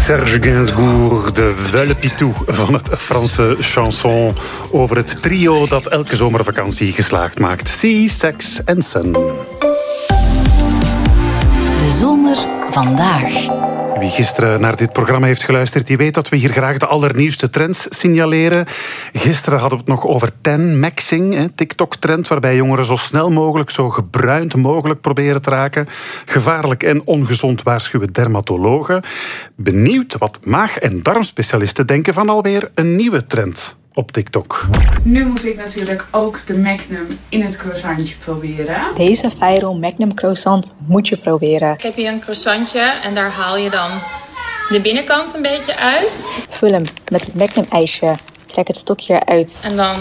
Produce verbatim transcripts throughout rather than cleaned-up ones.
Serge Gainsbourg, de vuile pitou van het Franse chanson over het trio dat elke zomervakantie geslaagd maakt. Sea, Sex and Sun. De zomer vandaag. Wie gisteren naar dit programma heeft geluisterd, die weet dat we hier graag de allernieuwste trends signaleren. Gisteren hadden we het nog over ten-maxing, TikTok-trend, waarbij jongeren zo snel mogelijk, zo gebruind mogelijk proberen te raken. Gevaarlijk en ongezond, waarschuwen dermatologen. Benieuwd wat maag- en darmspecialisten denken van alweer een nieuwe trend op TikTok. Nu moet ik natuurlijk ook de Magnum in het croissantje proberen. Deze viral Magnum croissant moet je proberen. Ik heb hier een croissantje en daar haal je dan de binnenkant een beetje uit. Vul hem met het Magnum ijsje. Trek het stokje eruit. En dan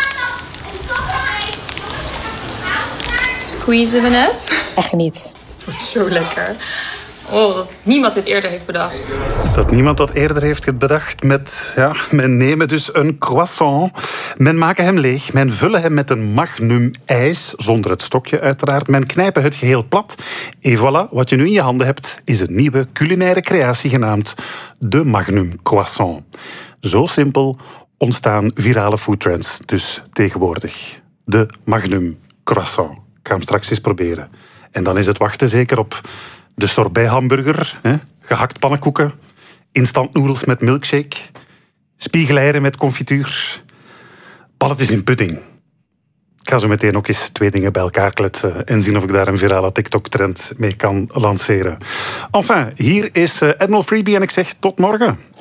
squeezen we het. En geniet. Het wordt zo lekker. Oh, dat niemand dit eerder heeft bedacht. Dat niemand dat eerder heeft bedacht met... Ja, men nemen dus een croissant. Men maken hem leeg. Men vullen hem met een magnum ijs. Zonder het stokje uiteraard. Men knijpen het geheel plat. Et voilà, wat je nu in je handen hebt, is een nieuwe culinaire creatie genaamd de magnum croissant. Zo simpel ontstaan virale foodtrends dus tegenwoordig. De magnum croissant. Ik ga hem straks eens proberen. En dan is het wachten zeker op... de sorbet-hamburger, hè? Gehakt pannenkoeken, instantnoedels met milkshake, spiegeleieren met confituur, balletjes in pudding. Ik ga zo meteen ook eens twee dingen bij elkaar kletsen en zien of ik daar een virale TikTok-trend mee kan lanceren. Enfin, hier is Admiral Freebie en ik zeg tot morgen.